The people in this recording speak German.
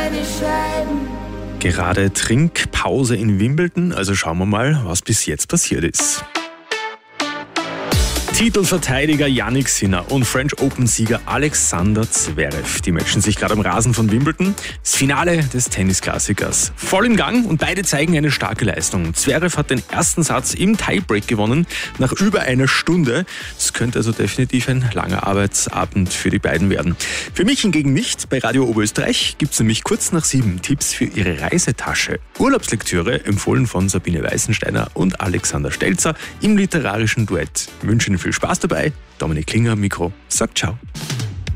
Gerade Trinkpause in Wimbledon, also schauen wir mal, was bis jetzt passiert ist. Titelverteidiger Jannik Sinner und French Open-Sieger Alexander Zverev, die matchen sich gerade am Rasen von Wimbledon. Das Finale des Tennisklassikers voll im Gang und beide zeigen eine starke Leistung. Zverev hat den ersten Satz im Tiebreak gewonnen, nach über einer Stunde. Das könnte also definitiv ein langer Arbeitsabend für die beiden werden. Für mich hingegen nicht. Bei Radio Oberösterreich gibt es nämlich kurz nach 7 Tipps für Ihre Reisetasche. Urlaubslektüre, empfohlen von Sabine Weißensteiner und Alexander Stelzer im literarischen Duett. Ich wünsche Ihnen viel Spaß dabei. Dominik Klinger am Mikro sagt ciao.